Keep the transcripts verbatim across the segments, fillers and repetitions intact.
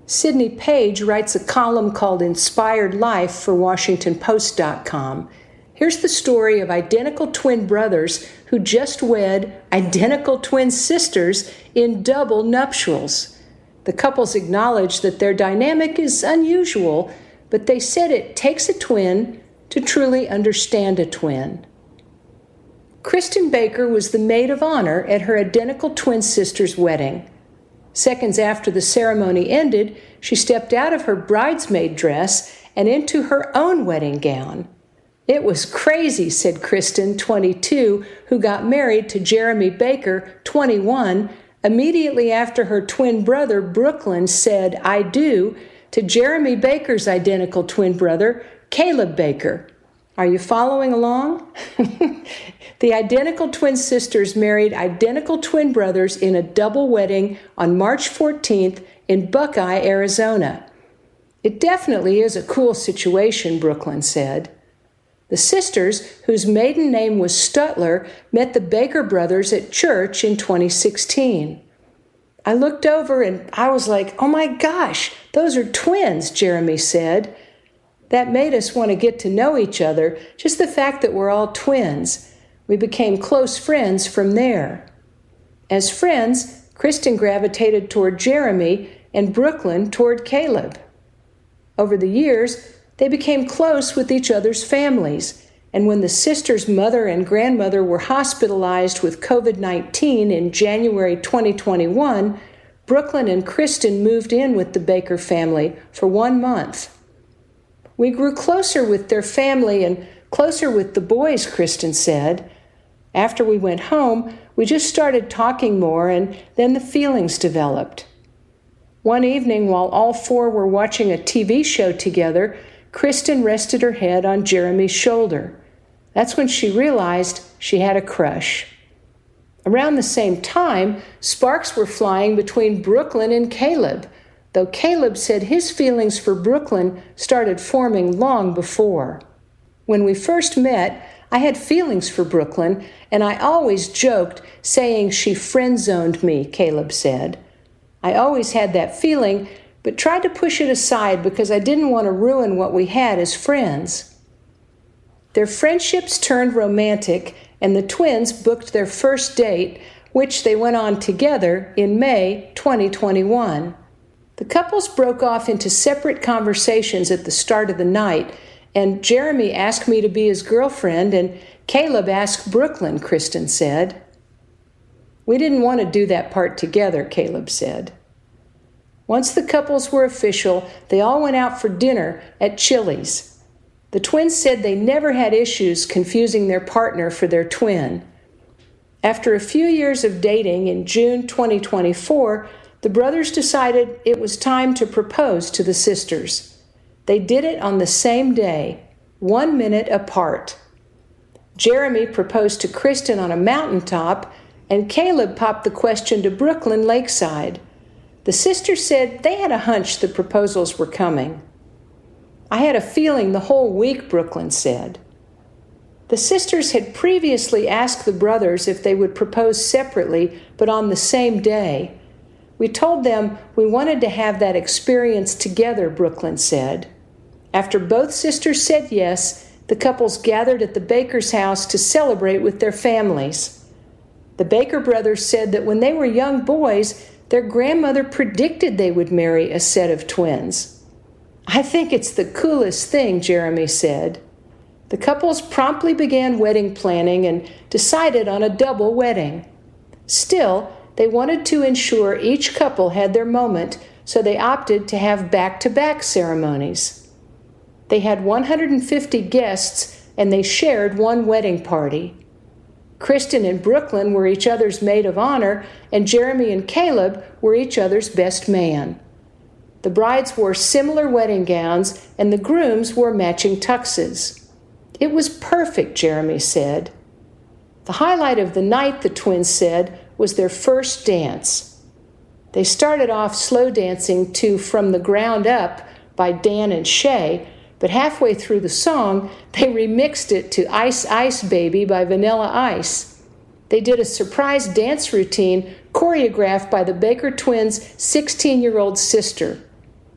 Sidney Page writes a column called Inspired Life for Washington Post dot com. Here's the story of identical twin brothers who just wed identical twin sisters in double nuptials. The couples acknowledge that their dynamic is unusual, but they said it takes a twin to truly understand a twin. Kristen Baker was the maid of honor at her identical twin sister's wedding. Seconds after the ceremony ended, she stepped out of her bridesmaid dress and into her own wedding gown. "It was crazy," said Kristen, twenty-two, who got married to Jeremy Baker, twenty-one, immediately after her twin brother, Brooklyn, said, "I do," to Jeremy Baker's identical twin brother, Caleb Baker. Are you following along? The identical twin sisters married identical twin brothers in a double wedding on March fourteenth in Buckeye, Arizona. "It definitely is a cool situation," Brooklyn said. The sisters, whose maiden name was Stutler, met the Baker brothers at church in twenty sixteen. "I looked over and I was like, oh my gosh, those are twins," Jeremy said. "That made us want to get to know each other, just the fact that we're all twins. We became close friends from there." As friends, Kristen gravitated toward Jeremy and Brooklyn toward Caleb. Over the years, they became close with each other's families, and when the sisters' mother and grandmother were hospitalized with covid nineteen in January twenty twenty-one, Brooklyn and Kristen moved in with the Baker family for one month. "We grew closer with their family and closer with the boys," Kristen said. "After we went home, we just started talking more, and then the feelings developed." One evening, while all four were watching a T V show together, Kristen rested her head on Jeremy's shoulder. That's when she realized she had a crush. Around the same time, sparks were flying between Brooklyn and Caleb, though Caleb said his feelings for Brooklyn started forming long before. "When we first met, I had feelings for Brooklyn, and I always joked, saying she friend-zoned me," Caleb said. "I always had that feeling, but tried to push it aside because I didn't want to ruin what we had as friends." Their friendships turned romantic, and the twins booked their first date, which they went on together in May twenty twenty-one. The couples broke off into separate conversations at the start of the night, and Jeremy asked me to be his girlfriend, and Caleb asked Brooklyn, Kristen said. "We didn't want to do that part together," Caleb said. Once the couples were official, they all went out for dinner at Chili's. The twins said they never had issues confusing their partner for their twin. After a few years of dating in June twenty twenty-four, the brothers decided it was time to propose to the sisters. They did it on the same day, one minute apart. Jeremy proposed to Kristen on a mountaintop, and Caleb popped the question to Brooklyn Lakeside. The sisters said they had a hunch the proposals were coming. "I had a feeling the whole week," Brooklyn said. The sisters had previously asked the brothers if they would propose separately, but on the same day. "We told them we wanted to have that experience together," Brooklyn said. After both sisters said yes, the couples gathered at the Baker's house to celebrate with their families. The Baker brothers said that when they were young boys, their grandmother predicted they would marry a set of twins. "I think it's the coolest thing," Jeremy said. The couples promptly began wedding planning and decided on a double wedding. Still, they wanted to ensure each couple had their moment, so they opted to have back-to-back ceremonies. They had one hundred fifty guests, and they shared one wedding party. Kristen and Brooklyn were each other's maid of honor, and Jeremy and Caleb were each other's best man. The brides wore similar wedding gowns, and the grooms wore matching tuxes. "It was perfect," Jeremy said. The highlight of the night, the twins said, was their first dance. They started off slow dancing to "From the Ground Up" by Dan and Shay, but halfway through the song, they remixed it to "Ice Ice Baby" by Vanilla Ice. They did a surprise dance routine choreographed by the Baker twins' sixteen-year-old sister.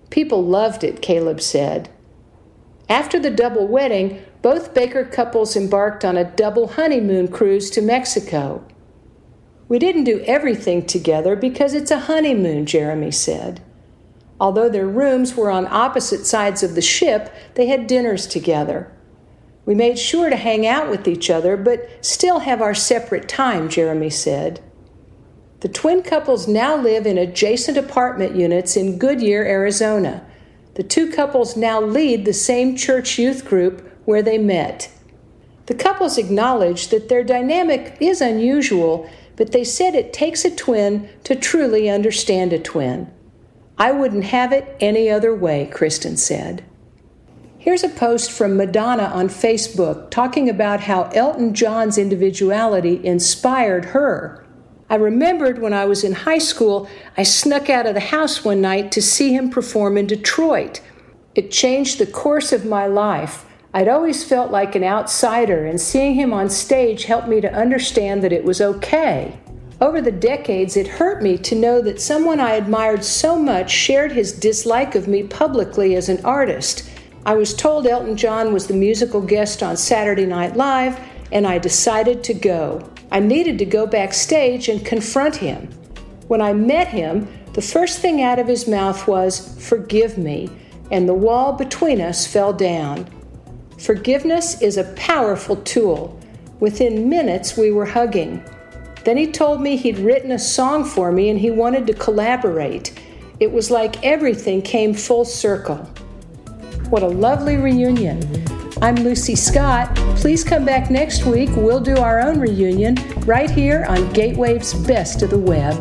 People loved it, Caleb said. After the double wedding, both Baker couples embarked on a double honeymoon cruise to Mexico. We didn't do everything together because it's a honeymoon, Jeremy said. Although their rooms were on opposite sides of the ship, they had dinners together. We made sure to hang out with each other, but still have our separate time, Jeremy said. The twin couples now live in adjacent apartment units in Goodyear, Arizona. The two couples now lead the same church youth group where they met. The couples acknowledged that their dynamic is unusual, but they said it takes a twin to truly understand a twin. I wouldn't have it any other way, Kristen said. Here's a post from Madonna on Facebook talking about how Elton John's individuality inspired her. I remembered when I was in high school, I snuck out of the house one night to see him perform in Detroit. It changed the course of my life. I'd always felt like an outsider, and seeing him on stage helped me to understand that it was okay. Over the decades, it hurt me to know that someone I admired so much shared his dislike of me publicly as an artist. I was told Elton John was the musical guest on Saturday Night Live, and I decided to go. I needed to go backstage and confront him. When I met him, the first thing out of his mouth was, "Forgive me," and the wall between us fell down. Forgiveness is a powerful tool. Within minutes, we were hugging. Then he told me he'd written a song for me and he wanted to collaborate. It was like everything came full circle. What a lovely reunion. I'm Lucy Scott. Please come back next week. We'll do our own reunion right here on Gatewave's Best of the Web.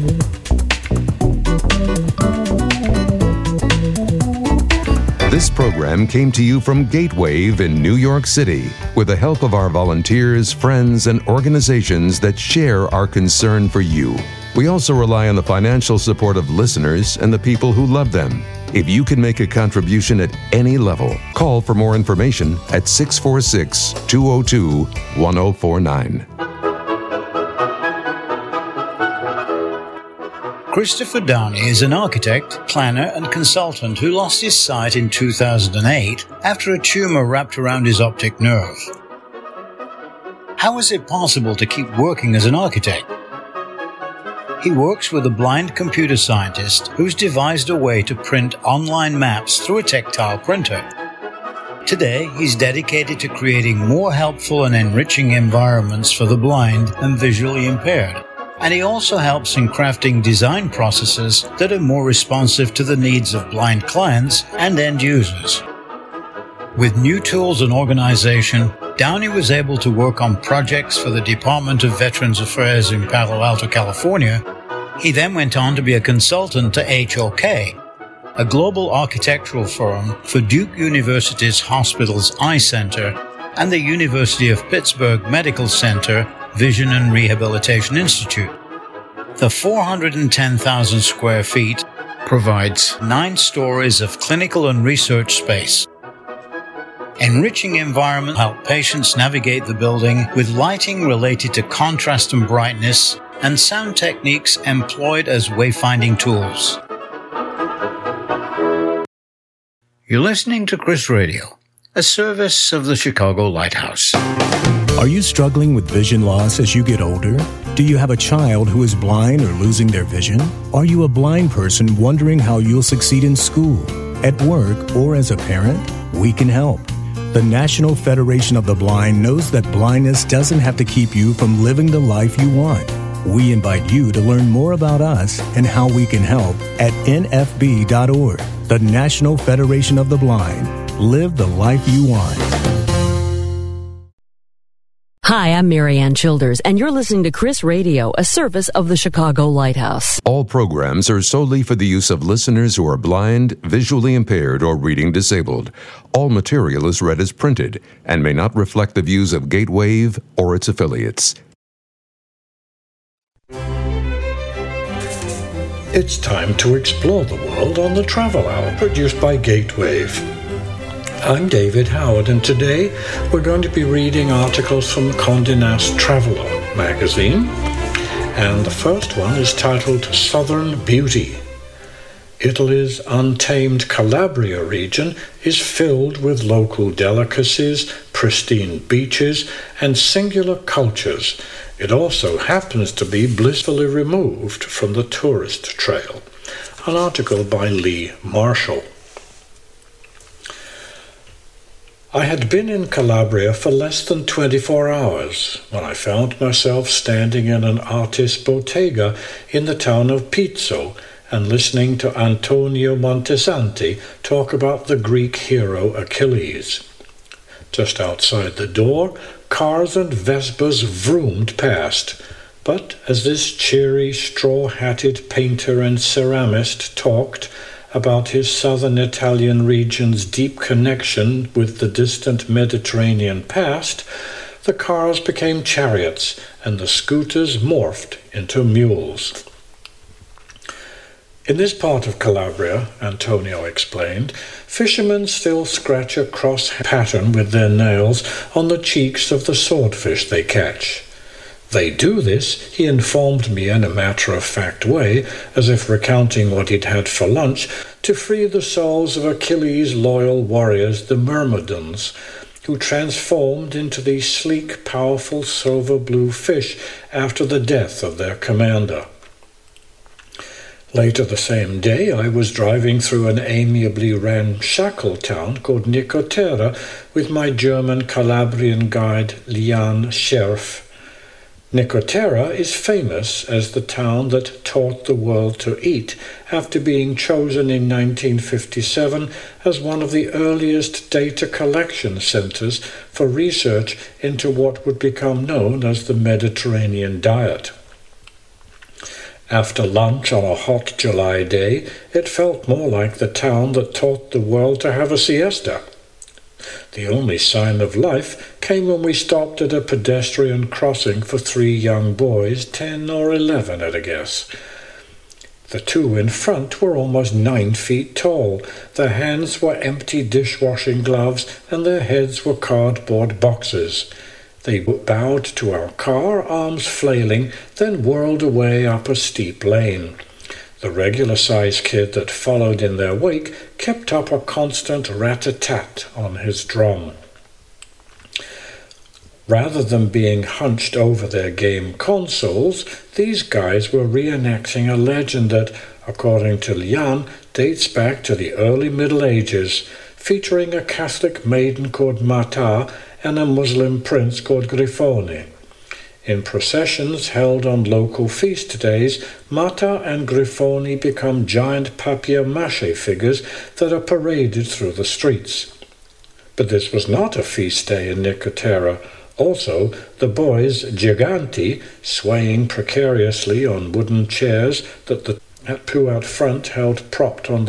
This program came to you from Gatewave in New York City with the help of our volunteers, friends, and organizations that share our concern for you. We also rely on the financial support of listeners and the people who love them. If you can make a contribution at any level, call for more information at six four six, two zero two, one zero four nine. Christopher Downey is an architect, planner, and consultant who lost his sight in two thousand eight after a tumor wrapped around his optic nerve. How is it possible to keep working as an architect? He works with a blind computer scientist who's devised a way to print online maps through a tactile printer. Today, he's dedicated to creating more helpful and enriching environments for the blind and visually impaired. And he also helps in crafting design processes that are more responsive to the needs of blind clients and end users. With new tools and organization, Downey was able to work on projects for the Department of Veterans Affairs in Palo Alto, California. He then went on to be a consultant to H O K, a global architectural firm for Duke University's Hospitals Eye Center and the University of Pittsburgh Medical Center Vision and Rehabilitation Institute. The four hundred ten thousand square feet provides nine stories of clinical and research space. Enriching environment help patients navigate the building with lighting related to contrast and brightness and sound techniques employed as wayfinding tools. You're listening to Chris Radio, a service of the Chicago Lighthouse. Are you struggling with vision loss as you get older? Do you have a child who is blind or losing their vision? Are you a blind person wondering how you'll succeed in school, at work, or as a parent? We can help. The National Federation of the Blind knows that blindness doesn't have to keep you from living the life you want. We invite you to learn more about us and how we can help at N F B dot org. The National Federation of the Blind. Live the life you want. Hi, I'm Marianne Childers, and you're listening to Chris Radio, a service of the Chicago Lighthouse. All programs are solely for the use of listeners who are blind, visually impaired, or reading disabled. All material is read as printed and may not reflect the views of Gatewave or its affiliates. It's time to explore the world on the Travel Hour, produced by Gatewave. I'm David Howard, and today we're going to be reading articles from Condé Nast Traveler magazine, and the first one is titled Southern Beauty. Italy's untamed Calabria region is filled with local delicacies, pristine beaches, and singular cultures. It also happens to be blissfully removed from the tourist trail. An article by Lee Marshall. I had been in Calabria for less than twenty-four hours when I found myself standing in an artist's bottega in the town of Pizzo and listening to Antonio Montesanti talk about the Greek hero Achilles. Just outside the door, cars and Vespas vroomed past, but as this cheery, straw-hatted painter and ceramist talked about his southern Italian region's deep connection with the distant Mediterranean past, the cars became chariots and the scooters morphed into mules. In this part of Calabria, Antonio explained, fishermen still scratch a cross pattern with their nails on the cheeks of the swordfish they catch. They do this, he informed me in a matter-of-fact way, as if recounting what he'd had for lunch, to free the souls of Achilles' loyal warriors, the Myrmidons, who transformed into these sleek, powerful silver-blue fish after the death of their commander. Later the same day, I was driving through an amiably ramshackle town called Nicotera with my German Calabrian guide Lian Scherf. Nicotera is famous as the town that taught the world to eat, after being chosen in nineteen fifty-seven as one of the earliest data collection centers for research into what would become known as the Mediterranean diet. After lunch on a hot July day, it felt more like the town that taught the world to have a siesta. The only sign of life came when we stopped at a pedestrian crossing for three young boys, ten or eleven at a guess. The two in front were almost nine feet tall. Their hands were empty dishwashing gloves, and their heads were cardboard boxes. They bowed to our car, arms flailing, then whirled away up a steep lane. The regular-sized kid that followed in their wake kept up a constant rat-a-tat on his drum. Rather than being hunched over their game consoles, these guys were reenacting a legend that, according to Lian, dates back to the early Middle Ages, featuring a Catholic maiden called Mata and a Muslim prince called Grifoni. In processions held on local feast days, Mata and Grifoni become giant papier-mâché figures that are paraded through the streets. But this was not a feast day in Nicotera. Also, the boys giganti, swaying precariously on wooden chairs that the two out front held propped on